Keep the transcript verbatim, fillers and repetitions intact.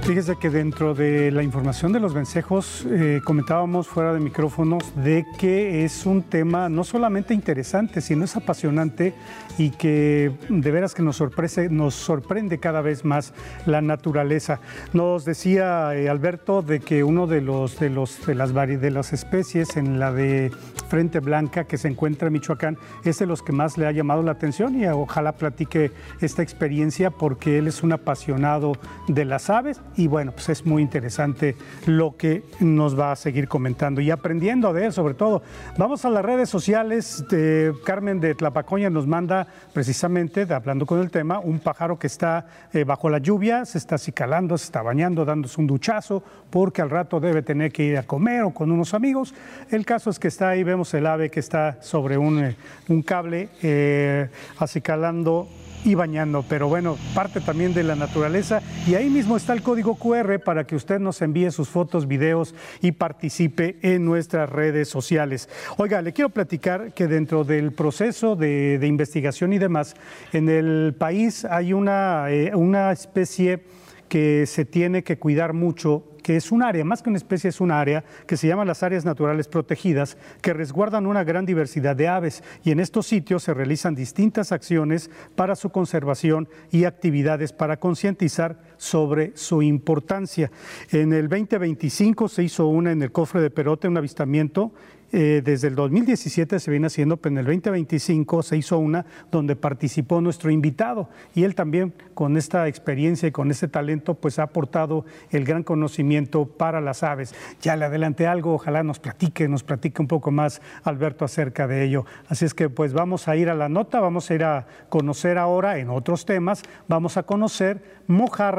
Fíjese que dentro de la información de los vencejos eh, comentábamos fuera de micrófonos de que es un tema no solamente interesante, sino es apasionante y que de veras que nos sorprende, nos sorprende cada vez más la naturaleza. Nos decía eh, Alberto de que uno de los de los de las de las especies en la de frente blanca que se encuentra en Michoacán es de los que más le ha llamado la atención y ojalá platique esta experiencia porque él es un apasionado de las aves y bueno, pues es muy interesante lo que nos va a seguir comentando y aprendiendo de él sobre todo. Vamos a las redes sociales. De Carmen de Tlapacoña nos manda precisamente, de, hablando con el tema, un pájaro que está eh, bajo la lluvia, se está acicalando, se está bañando, dándose un duchazo porque al rato debe tener que ir a comer o con unos amigos. El caso es que está ahí, vemos el ave que está sobre un, eh, un cable eh, acicalando y bañando, pero bueno, parte también de la naturaleza y ahí mismo está el código cu erre para que usted nos envíe sus fotos, videos y participe en nuestras redes sociales. Oiga, le quiero platicar que dentro del proceso de, de investigación y demás, en el país hay una, eh, una especie que se tiene que cuidar mucho, que es un área, más que una especie, es un área que se llama las áreas naturales protegidas, que resguardan una gran diversidad de aves y en estos sitios se realizan distintas acciones para su conservación y actividades para concientizar sobre su importancia. En el veinte veinticinco se hizo una en el Cofre de Perote, un avistamiento. Eh, desde el dos mil diecisiete se viene haciendo, pero en el veinte veinticinco se hizo una donde participó nuestro invitado y él también con esta experiencia y con ese talento pues ha aportado el gran conocimiento para las aves. Ya le adelanté algo, ojalá nos platique, nos platique un poco más Alberto acerca de ello. Así es que pues vamos a ir a la nota, vamos a ir a conocer ahora en otros temas, vamos a conocer mojarras